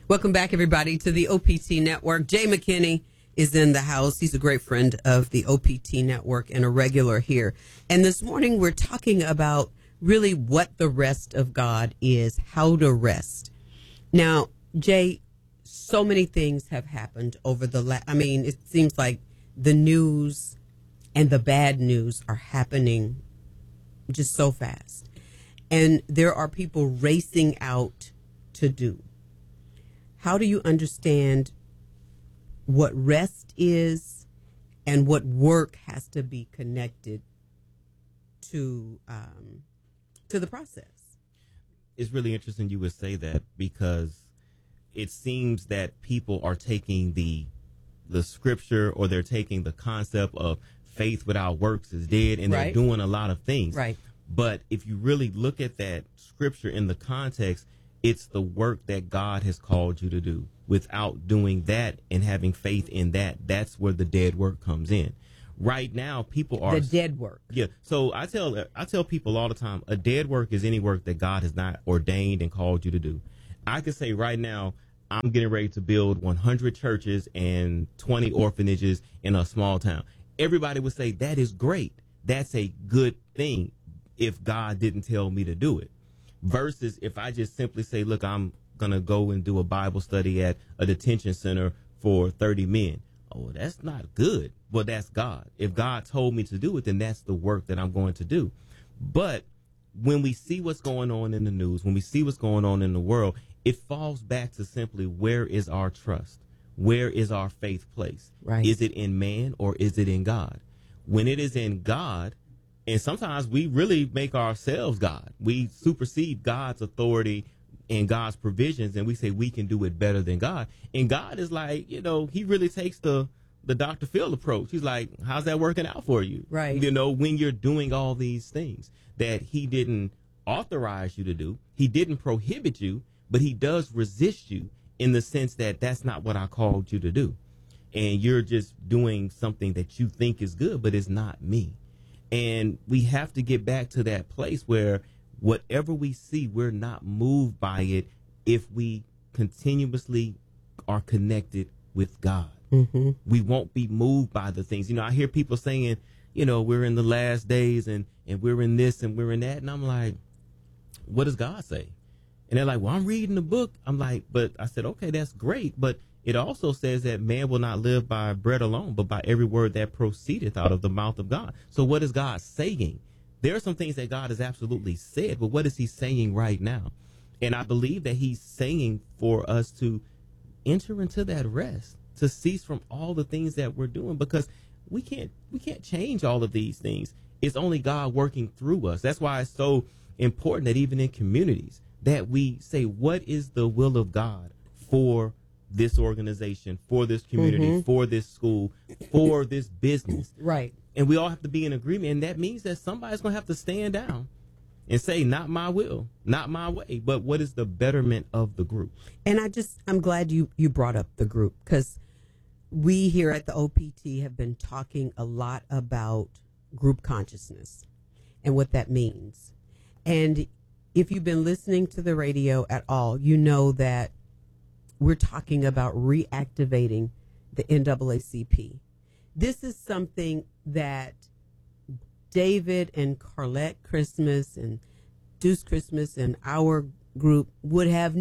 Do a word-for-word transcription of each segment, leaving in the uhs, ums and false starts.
Welcome back, everybody, to the O P T Network. Jay McKinney is in the house. He's a great friend of the O P T Network and a regular here. And this morning we're talking about really what the rest of God is, how to rest. Now, Jay, so many things have happened over the last, I mean, it seems like the news and the bad news are happening just so fast. And there are people racing out to do. How do you understand what rest is and what work has to be connected to um, to the process? It's really interesting you would say that, because it seems that people are taking the the scripture, or they're taking the concept of faith without works is dead, and Right. they're doing a lot of things. Right. But if you really look at that scripture in the context, it's the work that God has called you to do. Without doing that and having faith in that, that's where the dead work comes in. Right now, people are The dead work. Yeah. So I tell I tell people all the time, a dead work is any work that God has not ordained and called you to do. I could say right now, I'm getting ready to build one hundred churches and twenty orphanages in a small town. Everybody would say that is great. That's a good thing if God didn't tell me to do it. Versus if I just simply say, look, I'm going to go and do a Bible study at a detention center for thirty men. Oh, that's not good. Well, that's God. If God told me to do it, then that's the work that I'm going to do. But when we see what's going on in the news, when we see what's going on in the world, it falls back to simply, where is our trust? Where is our faith placed? Right. Is it in man or is it in God? When it is in God, and sometimes we really make ourselves God. We supersede God's authority and God's provisions, and we say we can do it better than God. And God is like, you know, he really takes the the Doctor Phil approach. He's like, how's that working out for you? Right. You know, when you're doing all these things that he didn't authorize you to do, he didn't prohibit you, but he does resist you in the sense that that's not what I called you to do. And you're just doing something that you think is good, but it's not me. And we have to get back to that place where whatever we see, we're not moved by it if we continuously are connected with God. Mm-hmm. We won't be moved by the things. You know, I hear people saying, you know, we're in the last days and, and we're in this and we're in that. And I'm like, what does God say? And they're like, well, I'm reading the book. I'm like, but I said, okay, that's great. But it also says that man will not live by bread alone, but by every word that proceedeth out of the mouth of God. So what is God saying? There are some things that God has absolutely said, but what is he saying right now? And I believe that he's saying for us to enter into that rest, to cease from all the things that we're doing, because we can't we can't change all of these things. It's only God working through us. That's why it's so important that even in communities that we say, what is the will of God for this organization, for this community, Mm-hmm. for this school, for this business. Right. And we all have to be in agreement. And that means that somebody's going to have to stand down and say, not my will, not my way, but what is the betterment of the group? And I just, I'm glad you, you brought up the group, because we here at the O P T have been talking a lot about group consciousness and what that means. And if you've been listening to the radio at all, you know that we're talking about reactivating the N double A C P. This is something that David and Carlette Christmas and Deuce Christmas and our group would have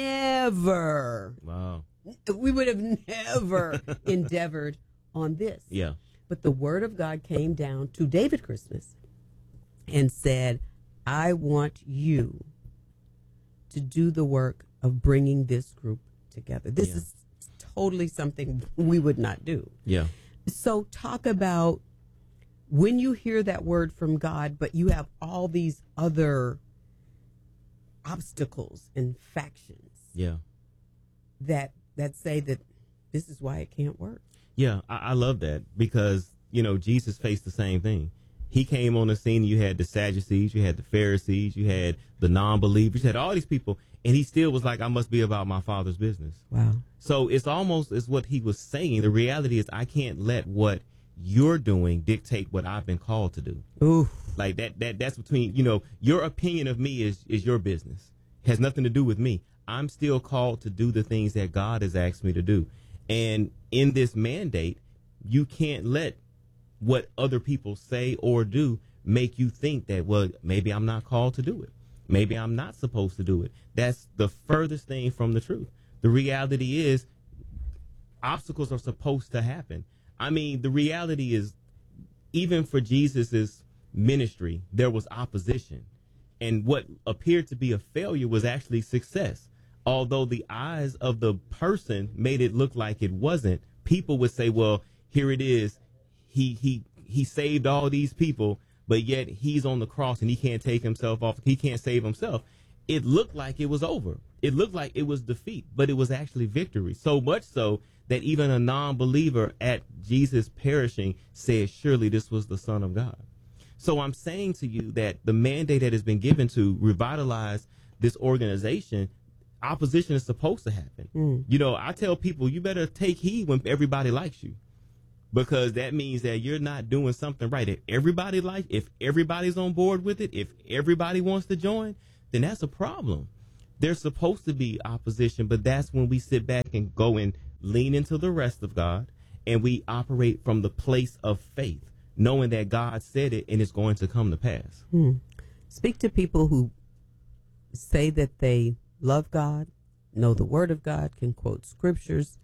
never, Wow. we would have never endeavored on this. Yeah. But the word of God came down to David Christmas and said, I want you to do the work of bringing this group together. This Yeah. is totally something we would not do. Yeah. So talk about when you hear that word from God, but you have all these other obstacles and factions Yeah. that that say that this is why it can't work. Yeah. I, I love that, because, you know, Jesus faced the same thing. He came on the scene. You had the Sadducees, you had the Pharisees, you had the non-believers, you had all these people. And he still was like, I must be about my Father's business. Wow. So it's almost as what he was saying. The reality is I can't let what you're doing dictate what I've been called to do. Ooh. Like that, that, that's between, you know, your opinion of me is, is your business. It has nothing to do with me. I'm still called to do the things that God has asked me to do. And in this mandate, you can't let what other people say or do make you think that, well, maybe I'm not called to do it. Maybe I'm not supposed to do it. That's the furthest thing from the truth. The reality is obstacles are supposed to happen. I mean, the reality is even for Jesus's ministry, there was opposition. And what appeared to be a failure was actually success. Although the eyes of the person made it look like it wasn't, people would say, well, here it is. He he he saved all these people, but yet he's on the cross and he can't take himself off. He can't save himself. It looked like it was over. It looked like it was defeat, but it was actually victory. So much so that even a non-believer at Jesus perishing said, surely this was the Son of God. So I'm saying to you that the mandate that has been given to revitalize this organization, opposition is supposed to happen. Mm. You know, I tell people, you better take heed when everybody likes you, because that means that you're not doing something right. If everybody like, if everybody's on board with it, if everybody wants to join, then that's a problem. There's supposed to be opposition, but that's when we sit back and go and lean into the rest of God, and we operate from the place of faith, knowing that God said it and it's going to come to pass. Hmm. Speak to people who say that they love God, know the Word of God, can quote scriptures,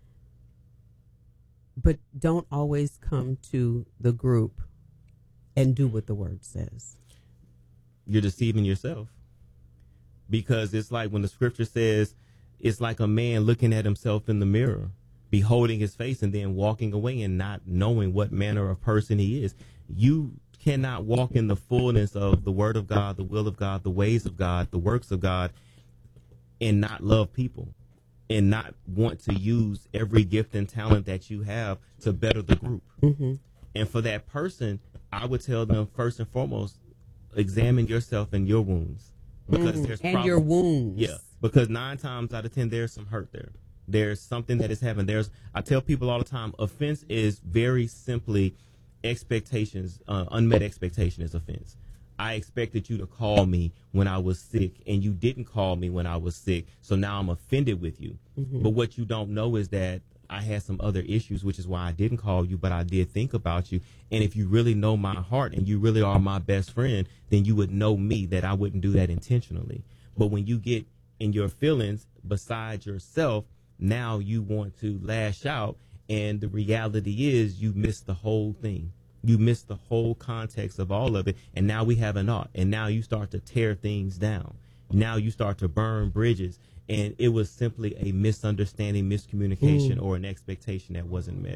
but don't always come to the group and do what the Word says. You're deceiving yourself, because it's like when the scripture says it's like a man looking at himself in the mirror, beholding his face, and then walking away and not knowing what manner of person he is. You cannot walk in the fullness of the Word of God, the will of God, the ways of God, the works of God, and not love people and not want to use every gift and talent that you have to better the group. Mm-hmm. And for that person, I would tell them, first and foremost, examine yourself and your wounds. Because mm, there's and problems. Your wounds. Yeah, because nine times out of ten, there's some hurt there. There's something that is happening. There's, I tell people all the time, offense is very simply expectations. Uh, unmet expectation is offense. I expected you to call me when I was sick, and you didn't call me when I was sick, so now I'm offended with you. Mm-hmm. But what you don't know is that I had some other issues, which is why I didn't call you, but I did think about you. And if you really know my heart and you really are my best friend, then you would know me, that I wouldn't do that intentionally. But when you get in your feelings beside yourself, now you want to lash out, and the reality is you miss the whole thing. You miss the whole context of all of it, and now we have an art, and now you start to tear things down. Now you start to burn bridges, and it was simply a misunderstanding, miscommunication, mm. or an expectation that wasn't met.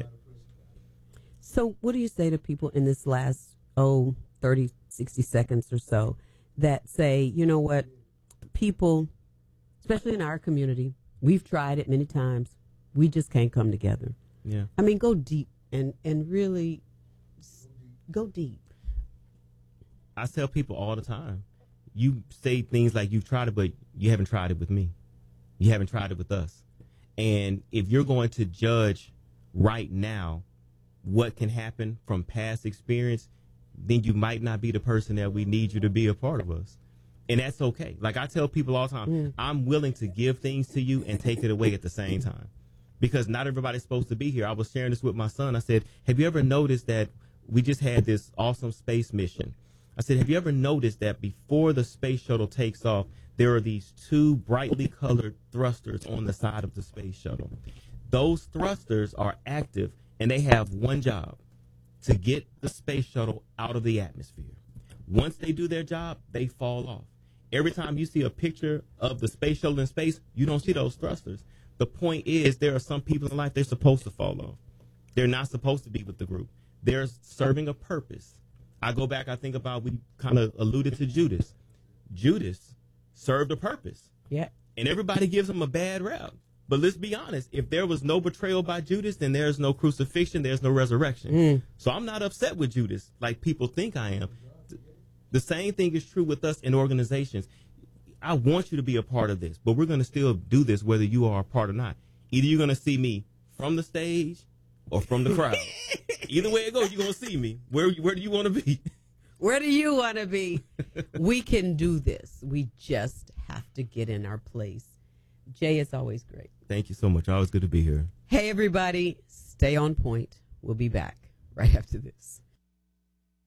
So what do you say to people in this last, oh, thirty, sixty seconds or so that say, you know what, people, especially in our community, we've tried it many times, we just can't come together. Yeah. I mean, go deep and, and really go deep. I tell people all the time, you say things like you've tried it, but you haven't tried it with me. You haven't tried it with us. And if you're going to judge right now what can happen from past experience, then you might not be the person that we need you to be a part of us. And that's okay. Like I tell people all the time, mm. I'm willing to give things to you and take it away at the same time, because not everybody's supposed to be here. I was sharing this with my son. I said, have you ever noticed that we just had this awesome space mission? I said, have you ever noticed that before the space shuttle takes off, there are these two brightly colored thrusters on the side of the space shuttle? Those thrusters are active, and they have one job: to get the space shuttle out of the atmosphere. Once they do their job, they fall off. Every time you see a picture of the space shuttle in space, you don't see those thrusters. The point is, there are some people in life, they're supposed to fall off. They're not supposed to be with the group. They're serving a purpose. I go back, I think about, we kind of alluded to Judas. Judas served a purpose. Yeah. And everybody gives him a bad rap. But let's be honest, if there was no betrayal by Judas, then there's no crucifixion, there's no resurrection. Mm. So I'm not upset with Judas like people think I am. The same thing is true with us in organizations. I want you to be a part of this, but we're going to still do this whether you are a part or not. Either you're going to see me from the stage or from the crowd. Either way it goes, you're going to see me. Where, where do you want to be? Where do you want to be? We can do this. We just have to get in our place. Jay, it's always great. Thank you so much. Always good to be here. Hey, everybody, stay on point. We'll be back right after this.